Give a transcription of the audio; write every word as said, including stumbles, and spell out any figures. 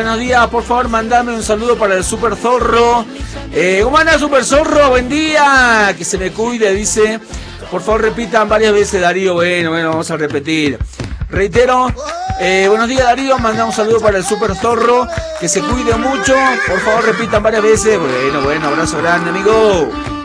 buenos días, por favor mandame un saludo para el Super Zorro. Eh, ¿Cómo anda Super Zorro? Buen día, que se me cuide, dice. Por favor repitan varias veces, Darío. Bueno, bueno, vamos a repetir. Reitero, eh, buenos días Darío, manda un saludo para el Super Zorro, que se cuide mucho. Por favor repitan varias veces. Bueno, bueno, abrazo grande, amigo.